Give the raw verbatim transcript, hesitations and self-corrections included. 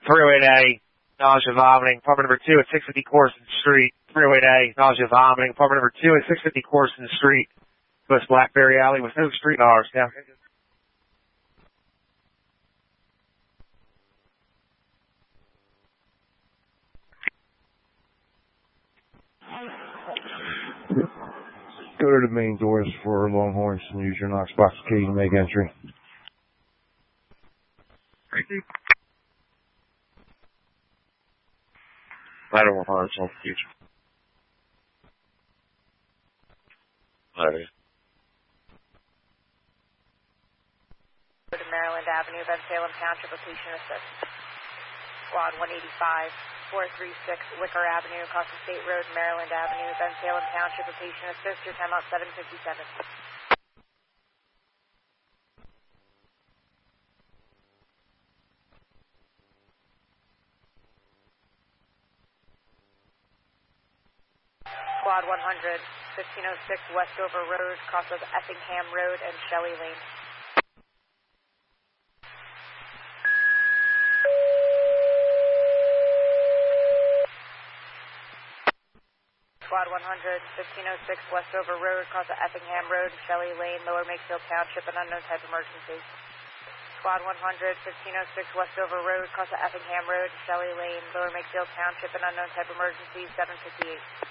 three oh eight A, nausea, vomiting. Apartment number two at six fifty Corson Street. three oh eight A, nausea, vomiting. Apartment number two at six fifty Corson Street. West Blackberry Alley with Oak Street. Hours. Yeah. Go to the main doors for Longhorns and use your Knox box key to make entry. Thank you. I don't want hearts on the future. Alright. Go to Maryland Avenue, Ben Salem Township, location assist. Squad one eighty-five, four three six Wicker Avenue, Costa State Road, Maryland Avenue, Ben Salem Township, location assist. Your timeout seven fifty-seven. Squad one hundred, fifteen oh six Westover Road, cross of Effingham Road and Shelley Lane. Squad one hundred, fifteen oh six Westover Road, cross of Effingham Road, Shelley Lane, Lower Makefield Township, an unknown type emergency. Squad one hundred, fifteen oh six Westover Road, cross of Effingham Road, Shelley Lane, Lower Makefield Township, an unknown type emergency, seven fifty-eight.